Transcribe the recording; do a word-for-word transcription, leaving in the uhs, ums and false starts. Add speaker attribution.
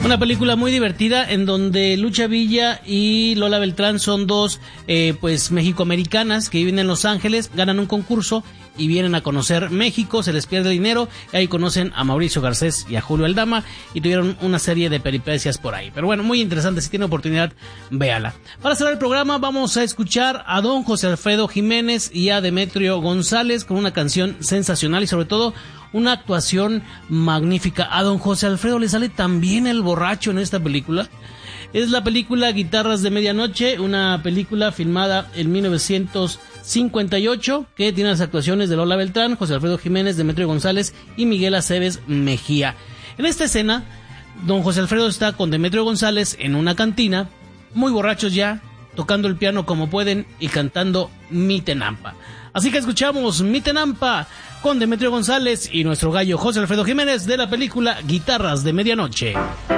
Speaker 1: Una película muy divertida en donde Lucha Villa y Lola Beltrán son dos eh, pues mexicoamericanas que viven en Los Ángeles, ganan un concurso y vienen a conocer México, se les pierde dinero, y ahí conocen a Mauricio Garcés y a Julio Aldama y tuvieron una serie de peripecias por ahí. Pero bueno, muy interesante, si tiene oportunidad, véala. Para cerrar el programa vamos a escuchar a don José Alfredo Jiménez y a Demetrio González con una canción sensacional y sobre todo una actuación magnífica. A don José Alfredo le sale también el borracho en esta película. Es la película Guitarras de Medianoche, una película filmada en mil novecientos cincuenta y ocho que tiene las actuaciones de Lola Beltrán, José Alfredo Jiménez, Demetrio González y Miguel Aceves Mejía. En esta escena, don José Alfredo está con Demetrio González en una cantina, muy borrachos ya, tocando el piano como pueden y cantando Mi Tenampa. Así que escuchamos Mi Tenampa con Demetrio González y nuestro gallo José Alfredo Jiménez de la película Guitarras de Medianoche.